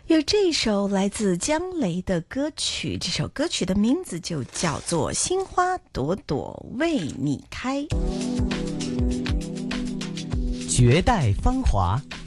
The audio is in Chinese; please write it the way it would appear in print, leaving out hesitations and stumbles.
有这一首来自姜雷的歌曲，这首歌曲的名字就叫做《心花朵朵为你开》。 绝代芳华，